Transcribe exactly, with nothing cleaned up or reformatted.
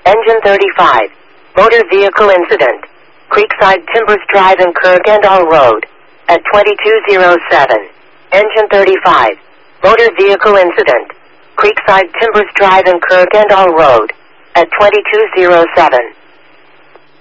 Engine thirty-five. Motor vehicle incident. Creekside Timbers Drive and Kirkendall Road. At twenty-two oh seven. Engine thirty-five. Motor vehicle incident. Creekside Timbers Drive and Kirkendall Road. At twenty-two oh seven.